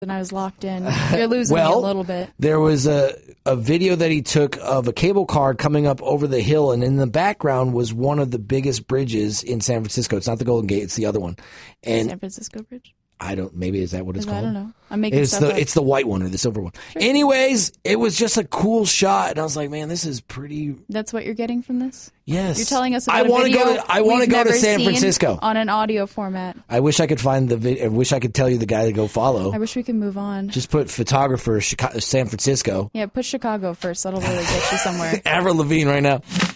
and I was locked in. You're losing me a little bit. There was a video that he took of a cable car coming up over the hill, and in the background was one of the biggest bridges in San Francisco. It's not the Golden Gate, it's the other one. And San Francisco Bridge? Maybe is that what it's called? I don't know. I'm making stuff up. It's the white one or the silver one. Sure. Anyways, it was just a cool shot, and I was like, man, this is pretty. That's what you're getting from this? Yes. You're telling us about I want to go to San Francisco on an audio format. I wish I could find the video. I wish I could tell you the guy to go follow. I wish we could move on. Just put photographer San Francisco. Yeah, put Chicago first. That'll really get you somewhere. Avril Lavigne right now.